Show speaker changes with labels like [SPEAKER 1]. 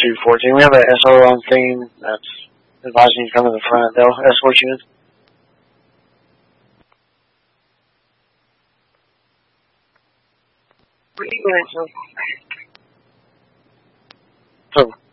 [SPEAKER 1] 214. We have an SO on scene that's advising you to come to the front. They'll escort you in.
[SPEAKER 2] What are you doing, Joe?
[SPEAKER 1] So,